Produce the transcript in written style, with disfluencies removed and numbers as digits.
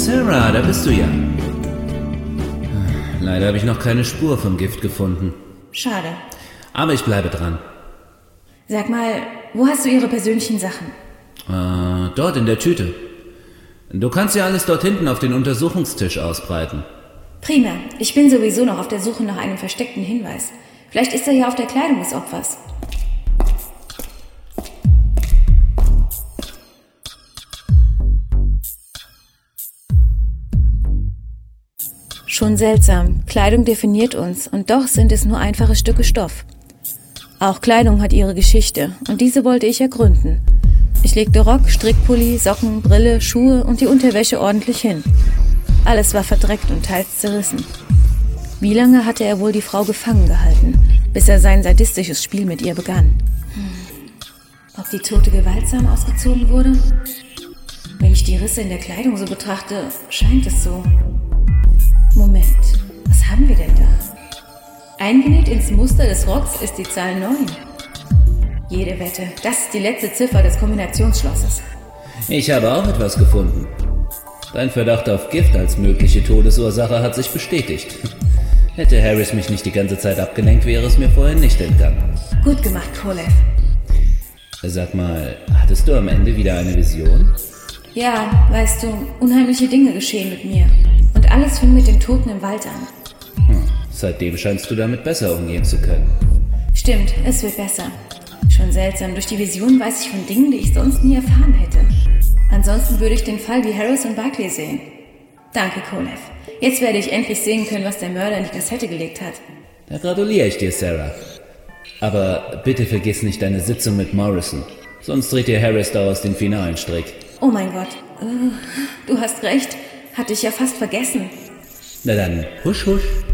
Sarah, da bist du ja. Leider habe ich noch keine Spur vom Gift gefunden. Schade. Aber ich bleibe dran. Sag mal, wo hast du ihre persönlichen Sachen? Dort in der Tüte. Du kannst ja alles dort hinten auf den Untersuchungstisch ausbreiten. Prima. Ich bin sowieso noch auf der Suche nach einem versteckten Hinweis. Vielleicht ist er ja auf der Kleidung des Opfers. Schon seltsam. Kleidung definiert uns und doch sind es nur einfache Stücke Stoff. Auch Kleidung hat ihre Geschichte und diese wollte ich ergründen. Ich legte Rock, Strickpulli, Socken, Brille, Schuhe und die Unterwäsche ordentlich hin. Alles war verdreckt und teils zerrissen. Wie lange hatte er wohl die Frau gefangen gehalten, bis er sein sadistisches Spiel mit ihr begann? Ob die Tote gewaltsam ausgezogen wurde? Wenn ich die Risse in der Kleidung so betrachte, scheint es so. Moment, was haben wir denn da? Eingenäht ins Muster des Rocks ist die Zahl 9. Jede Wette, das ist die letzte Ziffer des Kombinationsschlosses. Ich habe auch etwas gefunden. Dein Verdacht auf Gift als mögliche Todesursache hat sich bestätigt. Hätte Harris mich nicht die ganze Zeit abgelenkt, wäre es mir vorhin nicht entgangen. Gut gemacht, Kolev. Sag mal, hattest du am Ende wieder eine Vision? Ja, weißt du, unheimliche Dinge geschehen mit mir. Und alles fing mit dem Toten im Wald an. Seitdem scheinst du damit besser umgehen zu können. Stimmt, es wird besser. Schon seltsam, durch die Vision weiß ich von Dingen, die ich sonst nie erfahren hätte. Ansonsten würde ich den Fall wie Harris und Barclay sehen. Danke, Kolev. Jetzt werde ich endlich sehen können, was der Mörder in die Kassette gelegt hat. Da gratuliere ich dir, Sarah. Aber bitte vergiss nicht deine Sitzung mit Morrison. Sonst dreht dir Harris daraus den finalen Strick. Oh mein Gott. Du hast recht. Hatte ich ja fast vergessen. Na dann, husch husch.